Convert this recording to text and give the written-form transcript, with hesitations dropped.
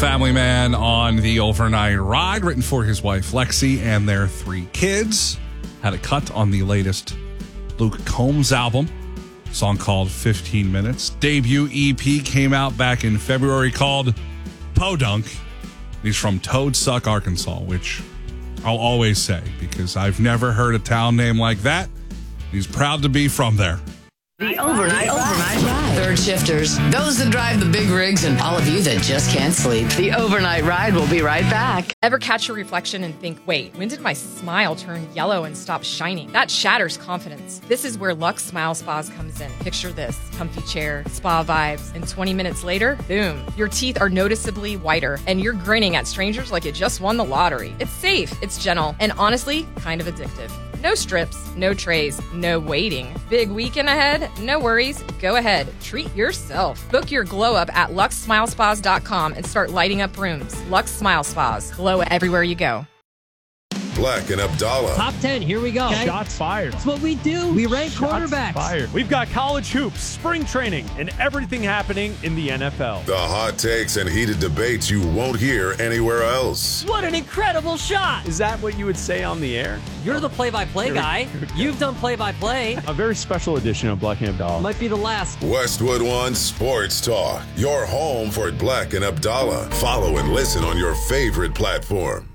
family man on the overnight ride, written for his wife Lexi and their 3 kids. Had a cut on the latest Luke Combs album, a song called 15 Minutes. Debut EP came out back in February called Podunk. He's from Toadsuck, Arkansas, which I'll always say because I've never heard a town name like that. He's proud to be from there. The overnight ride. Third shifters, those that drive the big rigs, and all of you that just can't sleep. The overnight ride will be right back. Ever catch your reflection and think, wait, when did my smile turn yellow and stop shining? That shatters confidence. This is where Lux Smile Spas comes in. Picture this: comfy chair, spa vibes, and 20 minutes later, boom, your teeth are noticeably whiter, and you're grinning at strangers like you just won the lottery. It's safe, it's gentle, and honestly, kind of addictive. No strips, no trays, no waiting. Big weekend ahead? No worries. Go ahead. Treat yourself. Book your glow up at luxsmilespas.com and start lighting up rooms. Lux Smile Spas. Glow everywhere you go. Black and Abdallah. Top 10, here we go. Okay. Shots fired. That's what we do. We rank quarterbacks. Fired. We've got college hoops, spring training, and everything happening in the NFL. The hot takes and heated debates you won't hear anywhere else. What an incredible shot. Is that what you would say on the air? You're the play-by-play guy. You've done play-by-play. A very special edition of Black and Abdallah. Might be the last. Westwood One Sports Talk. Your home for Black and Abdallah. Follow and listen on your favorite platform.